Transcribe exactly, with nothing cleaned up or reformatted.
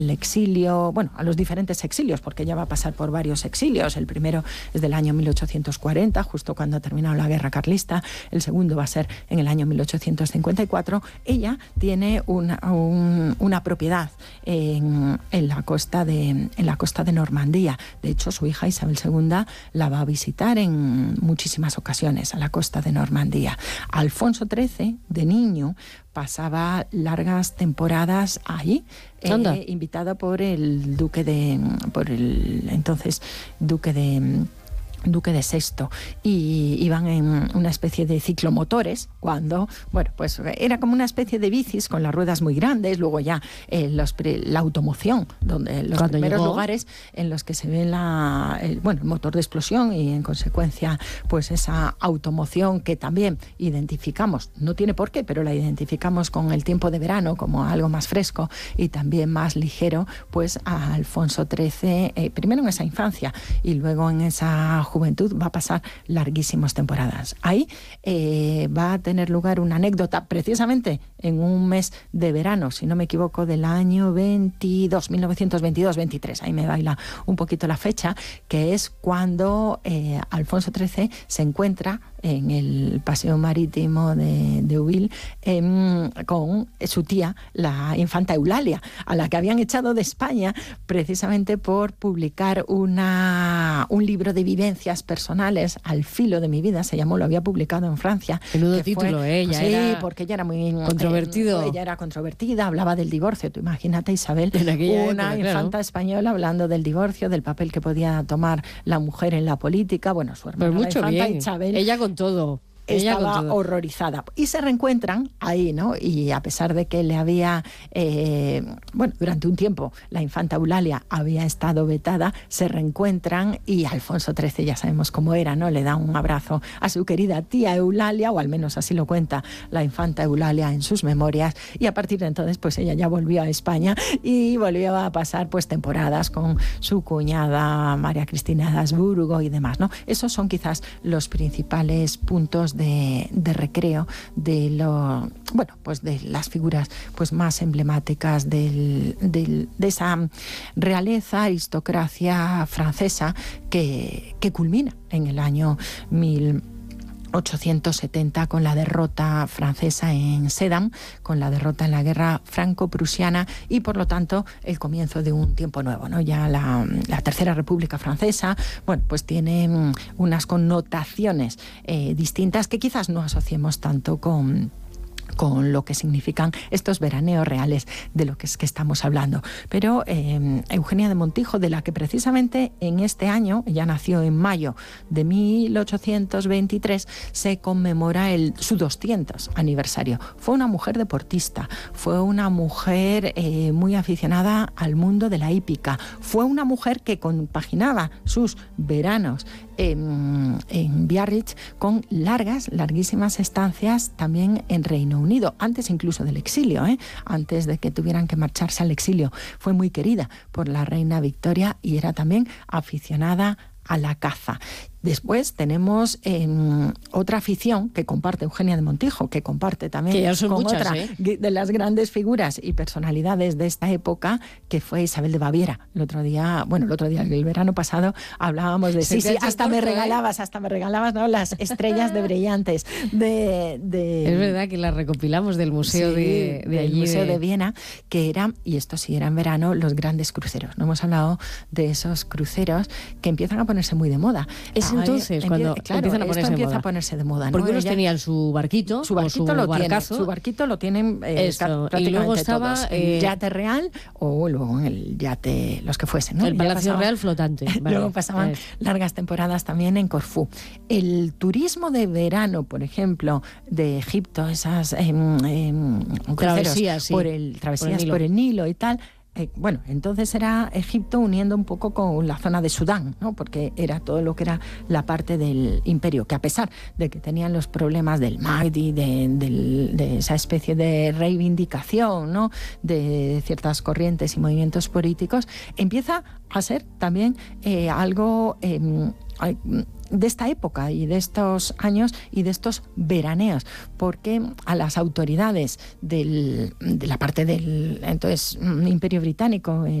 el exilio, bueno, a los diferentes exilios, porque ella va a pasar por varios exilios. El primero es del año mil ochocientos cuarenta, justo cuando ha terminado la guerra carlista. El segundo va a ser en el año mil ochocientos cincuenta y cuatro. Ella tiene una, un, una propiedad en, en, la costa de, en la costa de Normandía. De hecho, su hija Isabel segunda la va a visitar en muchísimas ocasiones a la costa de Normandía. Alfonso trece, de niño, pasaba largas temporadas ahí, eh, invitado por el duque de, por el entonces duque de Duque de Sexto, y iban en una especie de ciclomotores, cuando, bueno, pues era como una especie de bicis con las ruedas muy grandes. Luego ya eh, los, la automoción, donde los cuando primeros llegó, lugares en los que se ve la, el, bueno, el motor de explosión y en consecuencia pues esa automoción que también identificamos, no tiene por qué, pero la identificamos con el tiempo de verano como algo más fresco y también más ligero, pues a Alfonso trece, eh, primero en esa infancia y luego en esa juventud va a pasar larguísimas temporadas. Ahí eh, va a tener lugar una anécdota precisamente en un mes de verano, si no me equivoco, del año veintidós, mil novecientos veintidós veintitrés, ahí me baila un poquito la fecha, que es cuando eh, Alfonso trece se encuentra en el paseo marítimo de, de Ubil eh, con su tía, la infanta Eulalia, a la que habían echado de España precisamente por publicar una, un libro de vivencias personales, Al filo de mi vida, se llamó, lo había publicado en Francia. Menudo título, fue, ella sí, era porque ella era muy controvertido. Eh, ella era controvertida, hablaba del divorcio. Tú imagínate, Isabel, una época, infanta claro. española hablando del divorcio, del papel que podía tomar la mujer en la política. Bueno, su hermana, pues mucho la infanta bien. Isabel, ella con todo. estaba horrorizada. Y se reencuentran ahí, ¿no? Y a pesar de que le había, eh, bueno, durante un tiempo la infanta Eulalia había estado vetada, se reencuentran y Alfonso trece, ya sabemos cómo era, ¿no? Le da un abrazo a su querida tía Eulalia, o al menos así lo cuenta la infanta Eulalia en sus memorias, y a partir de entonces, pues ella ya volvió a España y volvió a pasar, pues, temporadas con su cuñada María Cristina de Habsburgo y demás, ¿no? Esos son quizás los principales puntos de De, de recreo de lo bueno pues de las figuras pues más emblemáticas del, del, de esa realeza, aristocracia francesa que, que culmina en el año mil ochocientos setenta con la derrota francesa en Sedan, con la derrota en la guerra franco-prusiana y por lo tanto el comienzo de un tiempo nuevo, ¿no? Ya la, la Tercera República Francesa, bueno, pues tiene unas connotaciones eh, distintas que quizás no asociemos tanto con con lo que significan estos veraneos reales de lo que es que estamos hablando. Pero eh, Eugenia de Montijo, de la que precisamente en este año, ella nació en mayo de mil ochocientos veintitrés, se conmemora el, su doscientos aniversario. Fue una mujer deportista, fue una mujer eh, muy aficionada al mundo de la hípica, fue una mujer que compaginaba sus veranos en, en Biarritz con largas, larguísimas estancias también en Reino Unido, antes incluso del exilio, ¿eh? antes de que tuvieran que marcharse al exilio. Fue muy querida por la reina Victoria y era también aficionada a la caza. Después tenemos eh, otra afición que comparte Eugenia de Montijo, que comparte también que ya son con muchas, otra ¿eh? de las grandes figuras y personalidades de esta época, que fue Isabel de Baviera. El otro día, bueno, el otro día, el verano pasado, hablábamos de... Sí, sí, hasta me regalabas, hasta me regalabas, ¿no? Las estrellas de brillantes de, de... Es verdad que las recopilamos del museo sí, de, de del allí. Museo de... de Viena, que eran, y esto sí era en verano, los grandes cruceros. No hemos hablado de esos cruceros que empiezan a ponerse muy de moda. Es entonces cuando Claro, empiezan a ponerse, esto empieza moda. a ponerse de moda, ¿no? Porque unos Ella, tenían su barquito, su barquito, o su lo barcazo, tiene, su barquito lo tienen eh, Esto, prácticamente y luego estaba todos, eh, el yate real o luego el yate, los que fuesen, ¿no? El Palacio pasaba, Real flotante. Vale, luego pasaban es. largas temporadas también en Corfú. El turismo de verano, por ejemplo, de Egipto, esas eh, eh, travesías, sí, por el travesías por el, por el Nilo y tal. Eh, bueno, entonces era Egipto uniendo un poco con la zona de Sudán, ¿no? Porque era todo lo que era la parte del imperio, que a pesar de que tenían los problemas del Mahdi, de, de, de esa especie de reivindicación, ¿no? De ciertas corrientes y movimientos políticos, empieza a ser también eh, algo... Eh, de esta época y de estos años y de estos veraneos, porque a las autoridades del, de la parte del entonces Imperio Británico